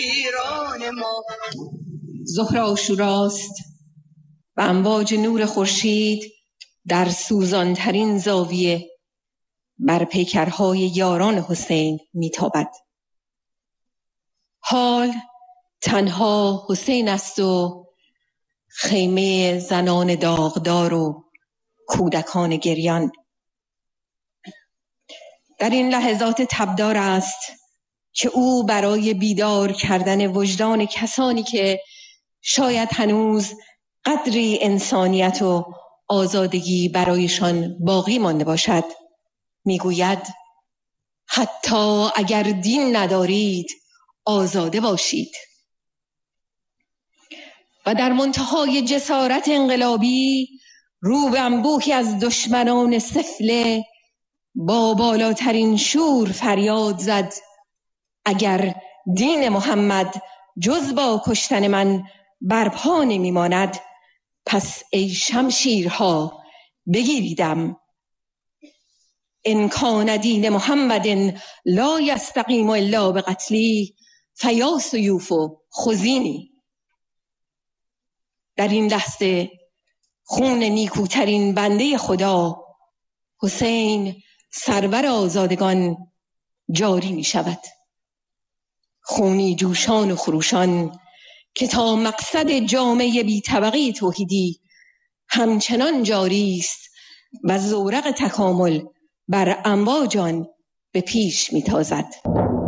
ایران ما ظهر عاشوراست و امواج نور خورشید در سوزانترین زاویه بر پیکرهای یاران حسین میتابد. حال تنها حسین است و خیمه زنان داغدار و کودکان گریان. در این لحظات تبدار است که او برای بیدار کردن وجدان کسانی که شاید هنوز قدری انسانیت و آزادگی برایشان باقی مانده باشد میگوید حتی اگر دین ندارید آزاده باشید. و در منتهای جسارت انقلابی رو به انبوهی از دشمنان سفله با بالاترین شور فریاد زد اگر دین محمد جز با کشتن من برپا نمیماند پس ای شمشیرها بگیریدم. ان کان دین محمد لا یستقیم الا بقتلی فیا سیوف خذینی. در این لحظه خون نیکوترین بنده خدا حسین سرور آزادگان جاری می شود. خونی جوشان و خروشان که تا مقصد جامعه بی طبقه توحیدی همچنان جاری است و زورق تکامل بر امواج آن به پیش می تازد.